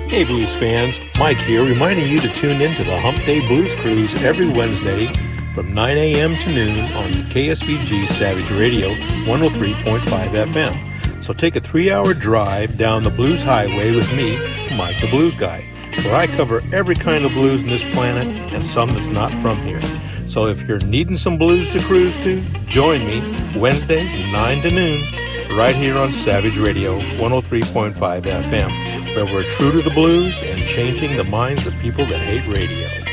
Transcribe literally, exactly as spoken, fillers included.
Hey Blues fans, Mike here reminding you to tune in to the Hump Day Blues Cruise every Wednesday from nine a.m. to noon on K S B G Savage Radio one oh three point five F M. So take a three-hour drive down the Blues Highway with me, Mike the Blues Guy, where I cover every kind of blues on this planet and some that's not from here. So if you're needing some blues to cruise to, join me Wednesdays nine to noon right here on Savage Radio one oh three point five F M, where we're true to the blues and changing the minds of people that hate radio.